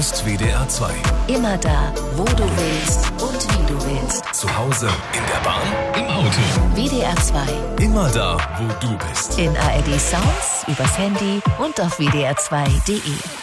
ist WDR 2. Immer da, wo du willst und wie du willst. Zu Hause, in der Bahn, im Auto. WDR 2. Immer da, wo du bist. In ARD Sounds, übers Handy und auf wdr2.de.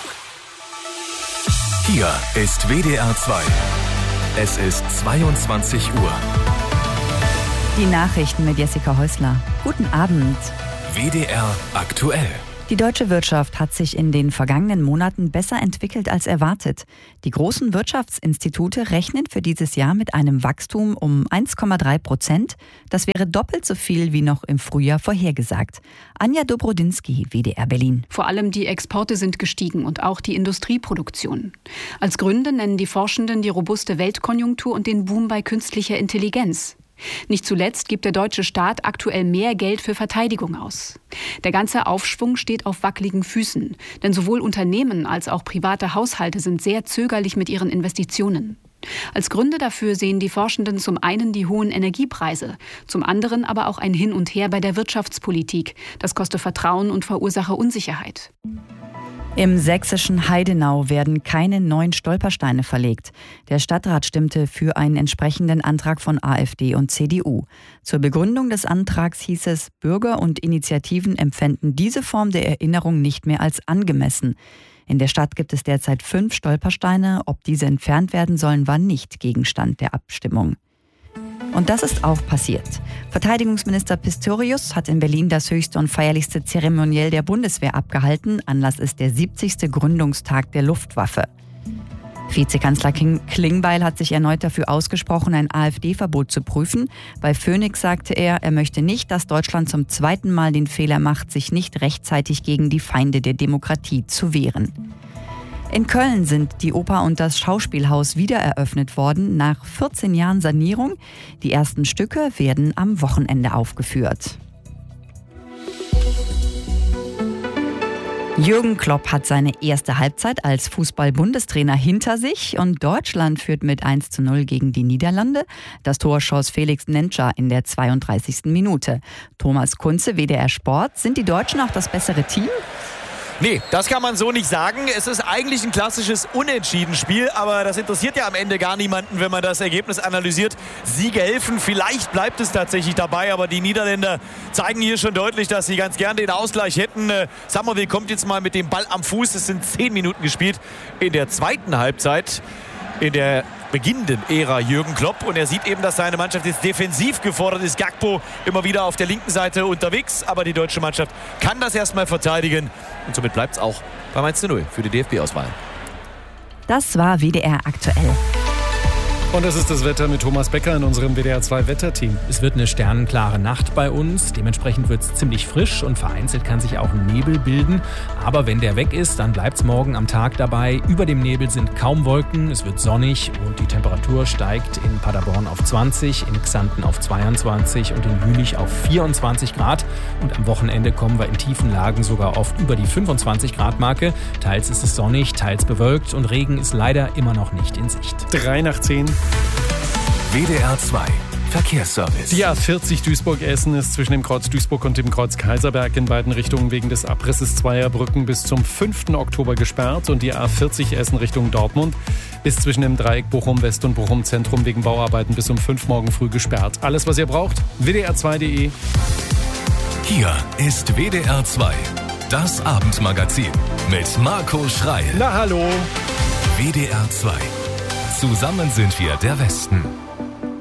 Hier ist WDR 2. Es ist 22 Uhr. Die Nachrichten mit Jessica Häusler. Guten Abend. WDR aktuell. Die deutsche Wirtschaft hat sich in den vergangenen Monaten besser entwickelt als erwartet. Die großen Wirtschaftsinstitute rechnen für dieses Jahr mit einem Wachstum um 1,3%. Das wäre doppelt so viel wie noch im Frühjahr vorhergesagt. Anja Dobrodinsky, WDR Berlin. Vor allem die Exporte sind gestiegen und auch die Industrieproduktion. Als Gründe nennen die Forschenden die robuste Weltkonjunktur und den Boom bei künstlicher Intelligenz. Nicht zuletzt gibt der deutsche Staat aktuell mehr Geld für Verteidigung aus. Der ganze Aufschwung steht auf wackeligen Füßen, denn sowohl Unternehmen als auch private Haushalte sind sehr zögerlich mit ihren Investitionen. Als Gründe dafür sehen die Forschenden zum einen die hohen Energiepreise, zum anderen aber auch ein Hin und Her bei der Wirtschaftspolitik. Das koste Vertrauen und verursache Unsicherheit. Im sächsischen Heidenau werden keine neuen Stolpersteine verlegt. Der Stadtrat stimmte für einen entsprechenden Antrag von AfD und CDU. Zur Begründung des Antrags hieß es, Bürger und Initiativen empfänden diese Form der Erinnerung nicht mehr als angemessen. In der Stadt gibt es derzeit 5 Stolpersteine. Ob diese entfernt werden sollen, war nicht Gegenstand der Abstimmung. Und das ist auch passiert. Verteidigungsminister Pistorius hat in Berlin das höchste und feierlichste Zeremoniell der Bundeswehr abgehalten. Anlass ist der 70. Gründungstag der Luftwaffe. Vizekanzler Klingbeil hat sich erneut dafür ausgesprochen, ein AfD-Verbot zu prüfen. Bei Phoenix sagte er möchte nicht, dass Deutschland zum zweiten Mal den Fehler macht, sich nicht rechtzeitig gegen die Feinde der Demokratie zu wehren. In Köln sind die Oper und das Schauspielhaus wiedereröffnet worden nach 14 Jahren Sanierung. Die ersten Stücke werden am Wochenende aufgeführt. Jürgen Klopp hat seine erste Halbzeit als Fußball-Bundestrainer hinter sich und Deutschland führt mit 1:0 gegen die Niederlande. Das Tor schoss Felix Nentscher in der 32. Minute. Thomas Kunze, WDR Sport. Sind die Deutschen auch das bessere Team? Nee, das kann man so nicht sagen. Es ist eigentlich ein klassisches Unentschieden-Spiel, aber das interessiert ja am Ende gar niemanden, wenn man das Ergebnis analysiert. Siege helfen, vielleicht bleibt es tatsächlich dabei, aber die Niederländer zeigen hier schon deutlich, dass sie ganz gern den Ausgleich hätten. Summerville kommt jetzt mal mit dem Ball am Fuß. Es sind 10 Minuten gespielt in der zweiten Halbzeit, in der beginnenden Ära Jürgen Klopp. Und er sieht eben, dass seine Mannschaft jetzt defensiv gefordert ist. Gakpo immer wieder auf der linken Seite unterwegs. Aber die deutsche Mannschaft kann das erstmal verteidigen. Und somit bleibt es auch beim 1:0 für die DFB-Auswahl. Das war WDR aktuell. Und das ist das Wetter mit Thomas Becker in unserem WDR 2 Wetterteam. Es wird eine sternenklare Nacht bei uns. Dementsprechend wird es ziemlich frisch und vereinzelt kann sich auch ein Nebel bilden. Aber wenn der weg ist, dann bleibt es morgen am Tag dabei. Über dem Nebel sind kaum Wolken, es wird sonnig und die Temperatur steigt in Paderborn auf 20, in Xanten auf 22 und in Jülich auf 24 Grad. Und am Wochenende kommen wir in tiefen Lagen sogar oft über die 25 Grad Marke. Teils ist es sonnig, teils bewölkt und Regen ist leider immer noch nicht in Sicht. 9:03. WDR 2 Verkehrsservice. Die A40 Duisburg-Essen ist zwischen dem Kreuz Duisburg und dem Kreuz Kaiserberg in beiden Richtungen wegen des Abrisses zweier Brücken bis zum 5. Oktober gesperrt. Und die A40 Essen Richtung Dortmund ist zwischen dem Dreieck Bochum West und Bochum Zentrum wegen Bauarbeiten bis um 5 morgen früh gesperrt. Alles, was ihr braucht, wdr2.de. Hier ist WDR 2, das Abendmagazin mit Marco Schreil. Na hallo. WDR 2. Zusammen sind wir der Westen.